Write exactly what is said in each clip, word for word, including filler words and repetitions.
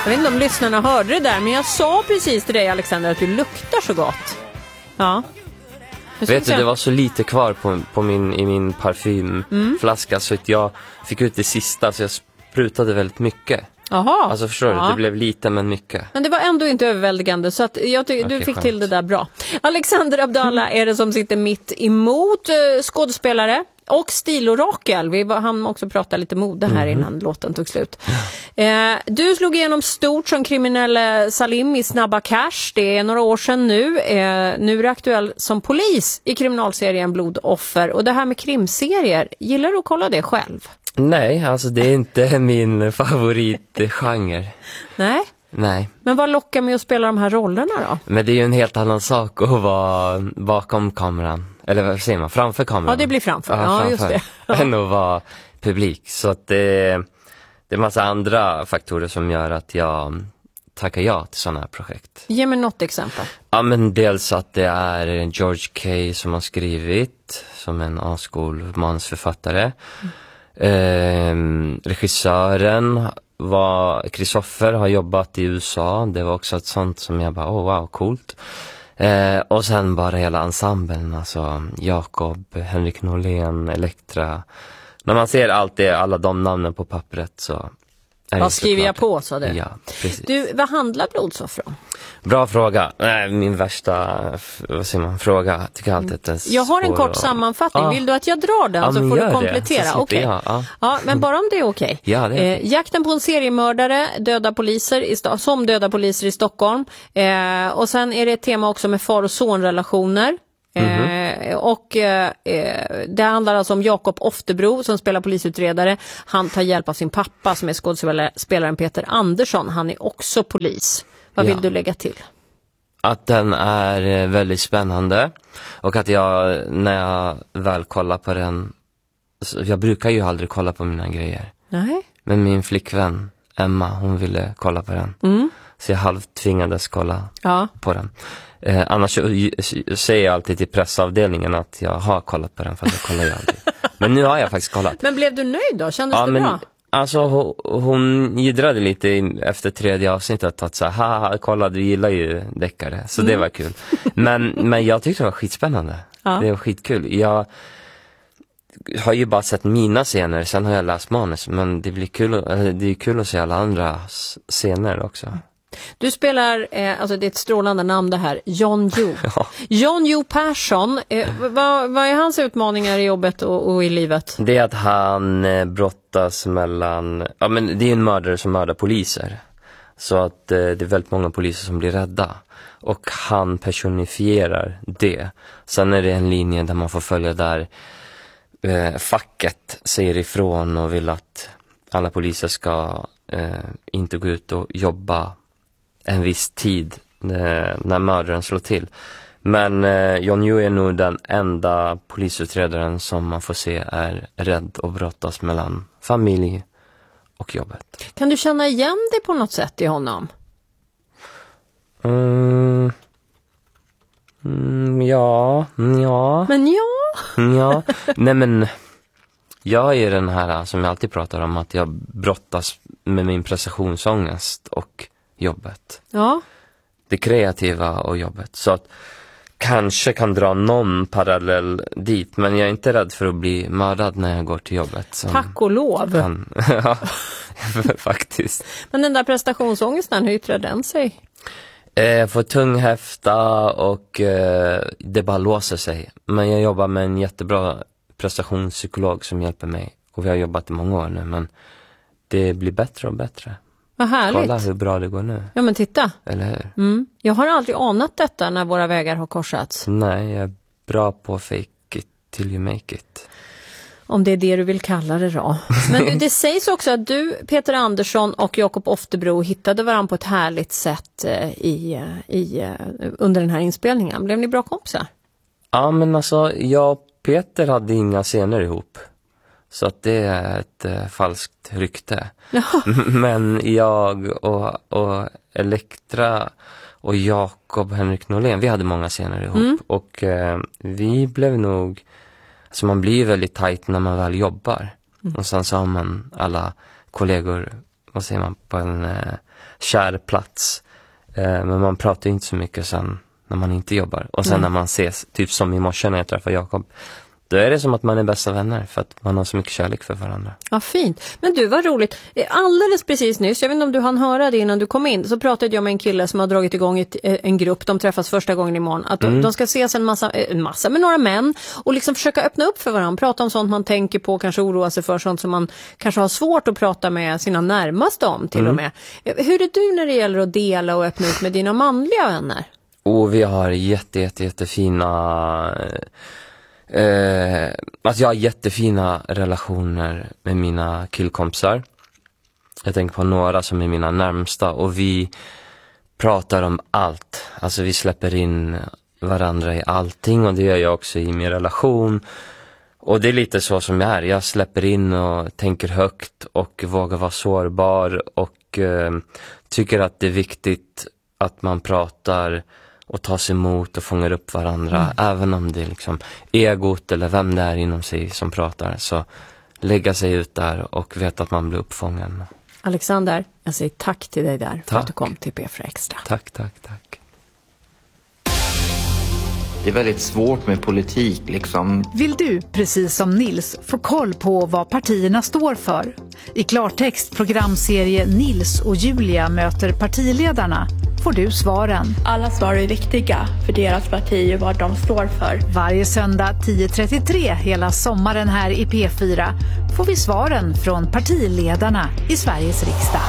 vet inte om lyssnarna hörde det där, men jag sa precis till dig, Alexander, att du luktar så gott. Ja. Vet du, det var så lite kvar på, på min, i min parfymflaska mm. så att jag fick ut det sista, så jag sprutade väldigt mycket. Jaha. Alltså förstår ja. du, det blev lite men mycket. Men det var ändå inte överväldigande, så att jag ty- okay, du fick skönt. Till det där bra. Alexander Abdallah är det som sitter mitt emot uh, skådespelare och stilorakel. Vi hann också prata lite mode här mm. innan låten tog slut. Eh, du slog igenom stort som kriminell Salim i Snabba Cash. Det är några år sedan nu. Eh, nu är du aktuell som polis i kriminalserien Blodoffer. Och det här med krimserier, gillar du att kolla det själv? Nej, alltså det är inte min favoritgenre. Nej? Nej. Men vad lockar med att spela de här rollerna då? Men det är ju en helt annan sak att vara bakom kameran. Eller vad säger man? Framför kameran. Ja, det blir framför. Ja, framför. just det. Ja. Än att vara publik. Så att det, det är massa andra faktorer som gör att jag tackar ja till sådana här projekt. Ge mig något exempel. Ja, men dels att det är George Kay som har skrivit, som en A-skolmansförfattare. Mm. Eh, regissören var Kristoffer, har jobbat i U S A. Det var också ett sånt som jag bara, oh wow, coolt. Eh, och sen bara hela ensemblen, alltså Jakob, Henrik Norlén, Elektra. När man ser allt det, alla de namnen på pappret så är vad skriver jag på, sa du? Ja, precis. Du, vad handlar Blodoffer om? Bra fråga. Nej, min värsta vad säger man, fråga. Tycker alltid att det jag har en kort och... sammanfattning. Ah. Vill du att jag drar den ah, så får du komplettera? Okej. Okay. Ah. Ja, men bara om det är okej. Okay. Ja, det är eh, jakten på en seriemördare, döda poliser i sta- som döda poliser i Stockholm. Eh, och sen är det ett tema också med far- och sonrelationer. Mm-hmm. Eh, och eh, det handlar alltså om Jakob Oftebro som spelar polisutredare. Han tar hjälp av sin pappa som är skådespelaren Peter Andersson. Han är också polis. Vad vill ja. du lägga till? Att den är väldigt spännande och att jag, när jag väl kollar på den, jag brukar ju aldrig kolla på mina grejer. Nej. Men min flickvän Emma, hon ville kolla på den. Mm. Så jag halvt tvingades kolla ja. på den. Eh, annars säger jag alltid till pressavdelningen att jag har kollat på den, för att jag kollar ju aldrig. Men nu har jag faktiskt kollat. Men blev du nöjd då? Kändes ja, det men, bra? Alltså hon, hon giddrade lite efter tredje avsnittet att så här, haha, kolla, du gillar ju deckare. Så mm. det var kul. Men, men jag tyckte det var skitspännande. Ja. Det var skitkul. Jag har ju bara sett mina scener, sen har jag läst manus. Men det blir kul, det är kul att se alla andra scener också. Du spelar, eh, alltså det är ett strålande namn det här, Jon Jo. Ja. Jon Jo Persson, eh, vad, vad är hans utmaningar i jobbet och, och i livet? Det är att han eh, brottas mellan, ja men det är en mördare som mördar poliser. Så att eh, det är väldigt många poliser som blir rädda. Och han personifierar det. Sen är det en linje där man får följa där eh, facket säger ifrån och vill att alla poliser ska eh, inte gå ut och jobba en viss tid eh, när mördaren slår till. Men eh, Jon Jo är nog den enda polisutredaren som man får se är rädd och brottas mellan familj och jobbet. Kan du känna igen dig på något sätt i honom? Mm, mm, ja, ja. Men ja. Ja, nej men jag är den här som jag alltid pratar om, att jag brottas med min prestationsångest och jobbet. Ja. Det kreativa och jobbet. Så att kanske kan dra någon parallell dit, men jag är inte rädd för att bli mördad när jag går till jobbet. Tack och lov. Kan, ja, faktiskt. Men den där prestationsångesten, hur yttrar den sig? Jag får tung häfta och eh, det bara låser sig. Men jag jobbar med en jättebra prestationspsykolog som hjälper mig. Och vi har jobbat i många år nu, men det blir bättre och bättre. Vad härligt. Kolla hur bra det går nu. Ja, men titta. Eller hur? Mm. Jag har aldrig anat detta när våra vägar har korsats. Nej, jag är bra på fake it till you make it. Om det är det du vill kalla det då. Men det sägs också att du, Peter Andersson och Jakob Oftebro hittade varandra på ett härligt sätt i, i, under den här inspelningen. Blev ni bra kompisar? Ja, men alltså, jag och Peter hade inga scener ihop. Så att det är ett äh, falskt rykte. Ja. Men jag och, och Elektra och Jakob Henrik Norlén, vi hade många scener ihop. Mm. Och äh, vi blev nog... Så man blir väldigt tajt när man väl jobbar. Mm. Och sen så har man alla kollegor vad säger man, på en eh, kär plats. Eh, men man pratar inte så mycket sen när man inte jobbar. Och sen mm. när man ses, typ som i morse när jag träffar Jakob, då är det som att man är bästa vänner för att man har så mycket kärlek för varandra. Ja, fint. Men du, vad roligt. Alldeles precis nyss, jag vet inte om du hann höra det innan du kom in, så pratade jag med en kille som har dragit igång ett, en grupp. De träffas första gången imorgon. Att mm. de ska ses en massa, en massa med några män och liksom försöka öppna upp för varandra. Prata om sånt man tänker på, kanske oroa sig för, sånt som man kanske har svårt att prata med sina närmaste om till mm. och med. Hur är du när det gäller att dela och öppna upp med dina manliga vänner? Och vi har jätte, jätte, jättefina... Eh, alltså jag har jättefina relationer med mina killkompisar. Jag tänker på några som är mina närmsta och vi pratar om allt. Alltså vi släpper in varandra i allting och det gör jag också i min relation. Och det är lite så som jag är. Jag släpper in och tänker högt och vågar vara sårbar och eh, tycker att det är viktigt att man pratar och ta sig emot och fångar upp varandra. Mm. Även om det är liksom egot eller vem det är inom sig som pratar. Så lägga sig ut där och veta att man blir uppfången. Alexander, jag säger tack till dig där. Tack. För att du kom till P fyra Extra. Tack, tack, tack. Det är väldigt svårt med politik liksom. Vill du, precis som Nils, få koll på vad partierna står för? I klartext programserie Nils och Julia möter partiledarna får du svaren. Alla svar är viktiga för deras parti och vad de står för. Varje söndag tio trettiotre hela sommaren här i P fyra får vi svaren från partiledarna i Sveriges riksdag.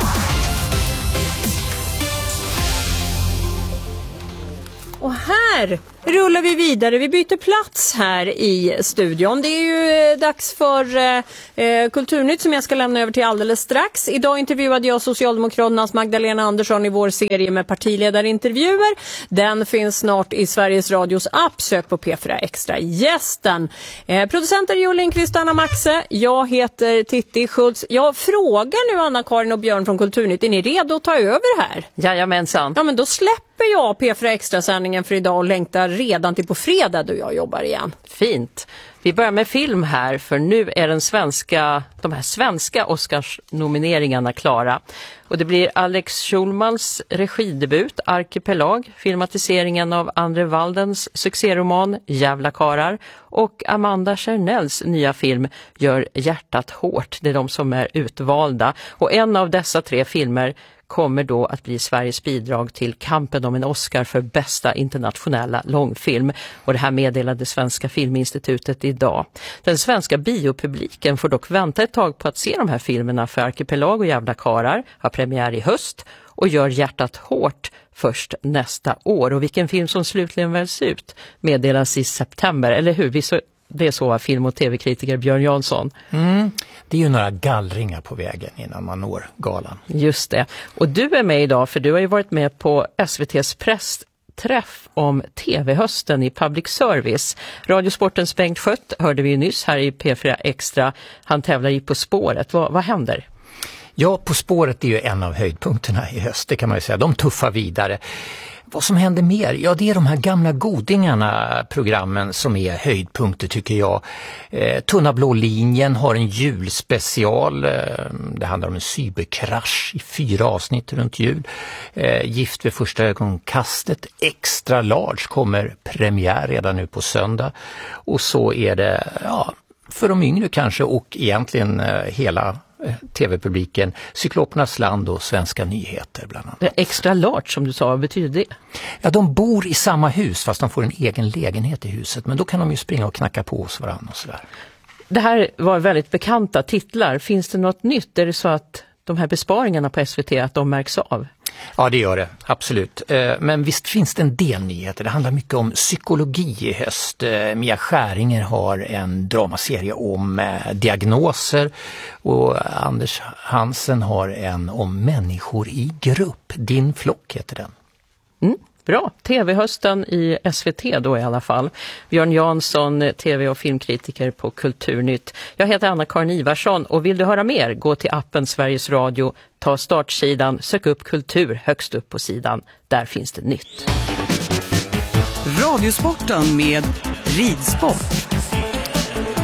Och här rullar vi vidare. Vi byter plats här i studion. Det är ju dags för eh, Kulturnytt som jag ska lämna över till alldeles strax. Idag intervjuade jag Socialdemokraternas Magdalena Andersson i vår serie med partiledarintervjuer. Den finns snart i Sveriges Radios app. Sök på P fyra Extra. Gästen. Eh, producenter Joel Lindqvist och Anna Maxe. Jag heter Titti Schultz. Jag frågar nu Anna-Karin och Björn från Kulturnytt. Är ni redo att ta över här? Jajamensan. Ja, men då släpper jag P fyra Extra-sändningen för idag och längtar redan till på fredag då jag jobbar igen. Fint. Vi börjar med film här, för nu är den svenska, de här svenska Oscars-nomineringarna klara. Och det blir Alex Schulmans regidebut Arkipelag, filmatiseringen av Andre Waldens succéroman Jävla karar och Amanda Chernells nya film Gör hjärtat hårt. Det är de som är utvalda. Och en av dessa tre filmer kommer då att bli Sveriges bidrag till kampen om en Oscar för bästa internationella långfilm. Och det här meddelade Svenska Filminstitutet idag. Den svenska biopubliken får dock vänta ett tag på att se de här filmerna, för Arkipelag och Jävla karar har premiär i höst och Gör hjärtat hårt först nästa år. Och vilken film som slutligen väljs ut meddelas i september, eller hur? Vi så Det är så, film- och tv-kritiker Björn Jansson. Mm, det är ju några gallringar på vägen innan man når galan. Just det. Och du är med idag, för du har ju varit med på S V T:s pressträff om tv-hösten i public service. Radiosportens Bengt Schött hörde vi ju nyss här i P fyra Extra. Han tävlar ju På spåret. Vad, vad händer? Ja, På spåret är ju en av höjdpunkterna i höst, det kan man ju säga. De tuffar vidare. Vad som händer mer? Ja, det är de här gamla godingarna, programmen, som är höjdpunkter tycker jag. Eh, Tunna blå linjen har en julspecial. Eh, det handlar om en cyberkrasch i fyra avsnitt runt jul. Eh, Gift vid första ögonkastet. Extra large kommer premiär redan nu på söndag. Och så är det, ja, för de yngre kanske, och egentligen eh, hela tv-publiken, Cyklopernas land och Svenska nyheter bland annat. Det extra large som du sa, vad betyder det? Ja, de bor i samma hus fast de får en egen lägenhet i huset, men då kan de ju springa och knacka på hos varandra och sådär. Det här var väldigt bekanta titlar. Finns det något nytt? Är det så att de här besparingarna på S V T, att de märks av? Ja, det gör det. Absolut. Men visst finns det en del nyheter. Det handlar mycket om psykologi i höst. Mia Skäringer har en dramaserie om diagnoser och Anders Hansen har en om människor i grupp. Din flock heter den. Mm. Bra, tv-hösten i S V T då i alla fall. Björn Jansson, tv- och filmkritiker på Kulturnytt. Jag heter Anna-Karin Ivarsson och vill du höra mer, gå till appen Sveriges Radio, ta startsidan, sök upp kultur högst upp på sidan. Där finns det nytt. Radiosporten med ridsport.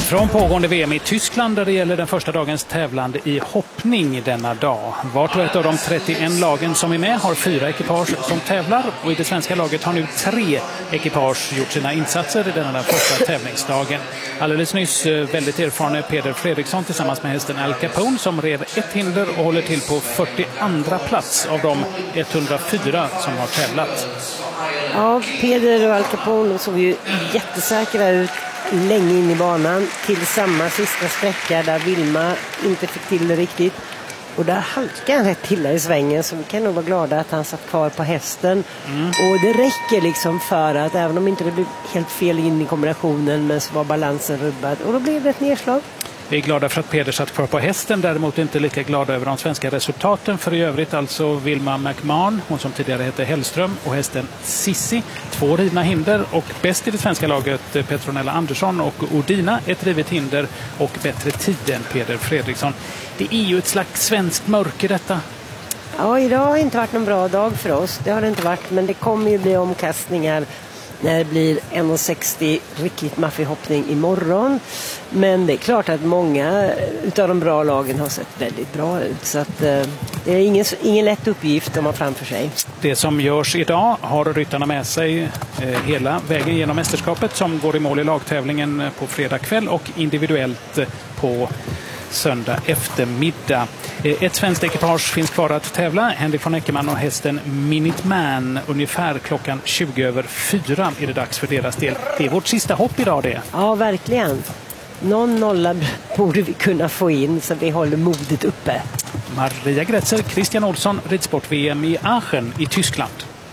Från pågående V M i Tyskland där det gäller den första dagens tävlande i hoppning denna dag. Vart och ett av de trettioen lagen som är med har fyra ekipage som tävlar och i det svenska laget har nu tre ekipage gjort sina insatser i denna den första tävlingsdagen. Alldeles nyss väldigt erfarne Peder Fredriksson tillsammans med hästen Al Capone som rev ett hinder och håller till på fyrtioandra plats av de etthundrafyra som har tävlat. Ja, Peder och Al Capone såg ju jättesäkra ut länge in i banan till samma sista sträcka där Vilma inte fick till det riktigt. Och där halkade han rätt till i svängen, så vi kan nog vara glada att han satt kvar på hästen. Mm. Och det räcker liksom för att även om inte det blev helt fel in i kombinationen men så var balansen rubbad och då blev det ett nedslag. Vi är glada för att Peder satt kvar på hästen, däremot inte lika glada över de svenska resultaten. För i övrigt alltså Vilma McMahon, hon som tidigare hette Hellström, och hästen Sissi. Två rivna hinder och bäst i det svenska laget Petronella Andersson och Odina ett rivet hinder och bättre tid än Peder Fredriksson. Det är ju ett slags svenskt mörker detta. Ja, idag har inte varit någon bra dag för oss. Det har det inte varit, men det kommer ju bli omkastningar när det blir en sextio riktigt maffig hoppning imorgon. Men det är klart att många utav de bra lagen har sett väldigt bra ut. Så att, eh, det är ingen, ingen lätt uppgift de har framför sig. Det som görs idag har ryttarna med sig eh, hela vägen genom mästerskapet som går i mål i lagtävlingen på fredag kväll och individuellt eh, på söndag eftermiddag. Ett svenskt ekipage finns kvar att tävla. Henrik von Eckermann och hästen Minuteman. Ungefär klockan tjugo över fyra är det dags för deras del. Det är vårt sista hopp idag det. Ja, verkligen. Någon nolla borde vi kunna få in så vi håller modet uppe. Maria Gretzer, Christian Olsson, ridsport-V M i Aachen i Tyskland.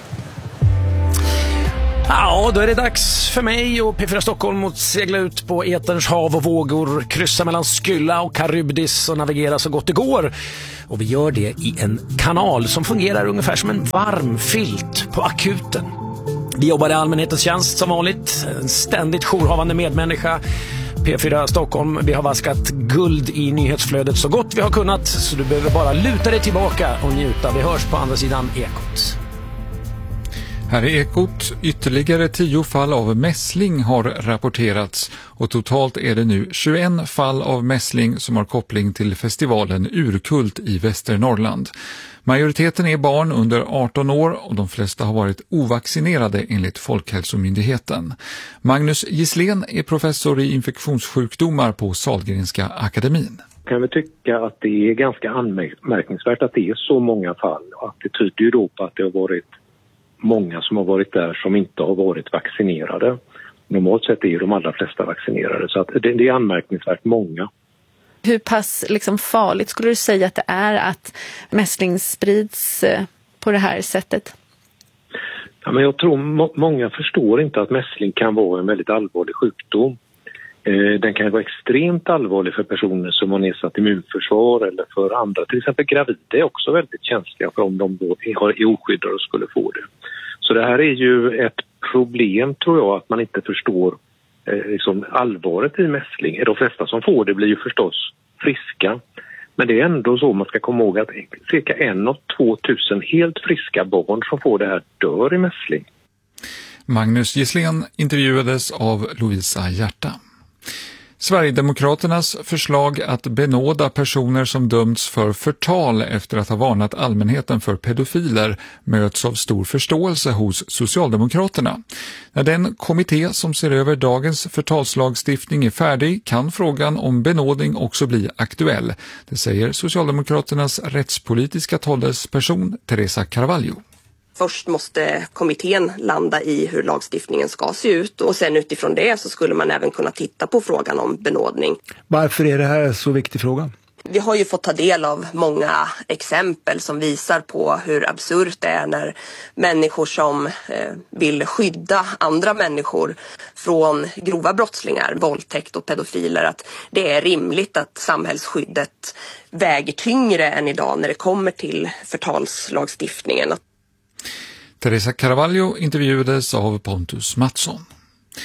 Ja, då är det dags för mig och P fyra Stockholm att segla ut på eterns hav och vågor, kryssa mellan Skylla och Karybdis och navigera så gott det går. Och vi gör det i en kanal som fungerar ungefär som en varm filt på akuten. Vi jobbar i allmänhetens tjänst som vanligt, en ständigt jourhavande medmänniska. P fyra Stockholm, vi har vaskat guld i nyhetsflödet så gott vi har kunnat, så du behöver bara luta dig tillbaka och njuta. Vi hörs på andra sidan Ekot. Här är Ekot. Ytterligare tio fall av mässling har rapporterats och totalt är det nu tjugoett fall av mässling som har koppling till festivalen Urkult i Västernorrland. Majoriteten är barn under arton år och de flesta har varit ovaccinerade enligt Folkhälsomyndigheten. Magnus Gislén är professor i infektionssjukdomar på Sahlgrenska akademin. Jag kan väl tycka att det är ganska anmärkningsvärt att det är så många fall. Att det tyder ju då på att det har varit många som har varit där som inte har varit vaccinerade. Normalt sett är de allra flesta vaccinerade, så att det, det är anmärkningsvärt många. Hur pass liksom farligt skulle du säga att det är att mässling sprids på det här sättet? Ja, men jag tror må- många förstår inte att mässling kan vara en väldigt allvarlig sjukdom. Eh, den kan vara extremt allvarlig för personer som har nedsatt immunförsvar eller för andra. Till exempel gravida är också väldigt känsliga för om de då är oskyddade och skulle få det. Så det här är ju ett problem, tror jag, att man inte förstår eh, liksom allvaret i mässling. De flesta som får det blir ju förstås friska. Men det är ändå så man ska komma ihåg att cirka en av två tusen helt friska barn som får det här dör i mässling. Magnus Gislén intervjuades av Lovisa Hjärta. Sverigedemokraternas förslag att benåda personer som dömts för förtal efter att ha varnat allmänheten för pedofiler möts av stor förståelse hos Socialdemokraterna. När den kommitté som ser över dagens förtalslagstiftning är färdig kan frågan om benådning också bli aktuell. Det säger Socialdemokraternas rättspolitiska talesperson Teresa Carvalho. Först måste kommittén landa i hur lagstiftningen ska se ut och sen utifrån det så skulle man även kunna titta på frågan om benådning. Varför är det här så viktig fråga? Vi har ju fått ta del av många exempel som visar på hur absurt det är när människor som eh, vill skydda andra människor från grova brottslingar, våldtäkt och pedofiler, att det är rimligt att samhällsskyddet väger tyngre än idag när det kommer till förtalslagstiftningen. Teresa Carvalho intervjuades av Pontus Mattsson.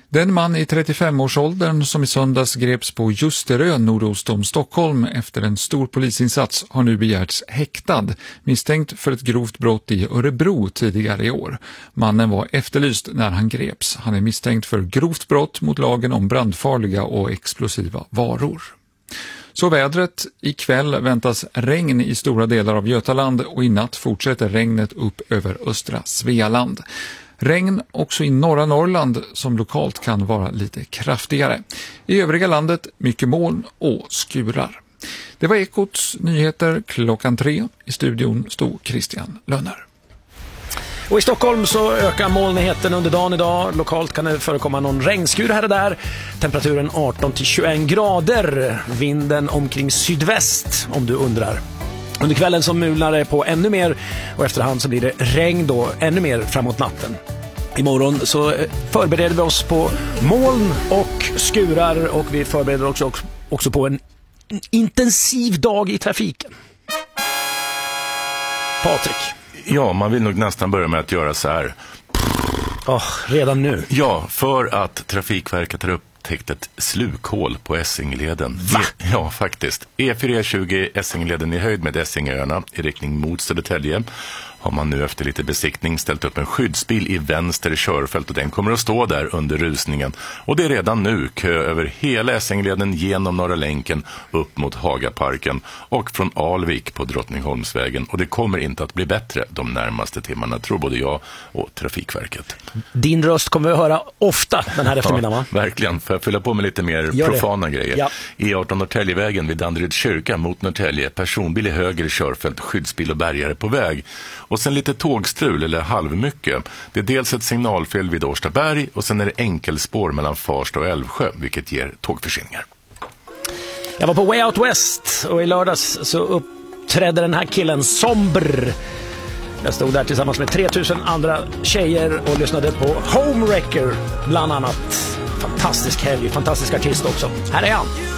Den man i trettiofemårsåldern som i söndags greps på Ljusterö nordost om Stockholm efter en stor polisinsats har nu begärts häktad, misstänkt för ett grovt brott i Örebro tidigare i år. Mannen var efterlyst när han greps. Han är misstänkt för grovt brott mot lagen om brandfarliga och explosiva varor. Så vädret. Ikväll väntas regn i stora delar av Götaland och i natt fortsätter regnet upp över östra Svealand. Regn också i norra Norrland som lokalt kan vara lite kraftigare. I övriga landet mycket moln och skurar. Det var Ekots nyheter klockan tre. I studion stod Christian Lönner. Och i Stockholm så ökar molnigheten under dagen idag. Lokalt kan det förekomma någon regnskur här och där. Temperaturen arton till tjugoett grader. Vinden omkring sydväst om du undrar. Under kvällen så mulnar det på ännu mer och efterhand så blir det regn då ännu mer framåt natten. Imorgon så förbereder vi oss på moln och skurar och vi förbereder oss också, också på en intensiv dag i trafiken. Patrik. Ja, man vill nog nästan börja med att göra så här. Oh, redan nu? Ja, för att Trafikverket har upptäckt ett slukhål på Essingeleden. Va? E- ja, faktiskt. E fyra tjugo Essingeleden i höjd med Essingeöarna i riktning mot Södertälje har man nu efter lite besiktning ställt upp en skyddsbil i vänster körfält och den kommer att stå där under rusningen. Och det är redan nu kö över hela Essingeleden genom Norra länken upp mot Hagaparken och från Alvik på Drottningholmsvägen. Och det kommer inte att bli bättre de närmaste timmarna, tror både jag och Trafikverket. Din röst kommer vi att höra ofta den här eftermiddagen, va? Ja, verkligen. För att fylla på med lite mer Gör profana det. grejer. Ja. E arton Norrtäljevägen vid Danderyds kyrka mot Norrtälje. Personbil i höger körfält, skyddsbil och bärgare på väg. Och sen lite tågstrul eller halvmycket. Det är dels ett signalfel vid Årstaberg och sen är det enkelspår mellan Farsta och Älvsjö, vilket ger tågförseningar. Jag var på Way Out West och i lördags så uppträdde den här killen Somber. Jag stod där tillsammans med tre tusen andra tjejer och lyssnade på Homewrecker bland annat. Fantastisk helg, fantastisk artist också. Här är han.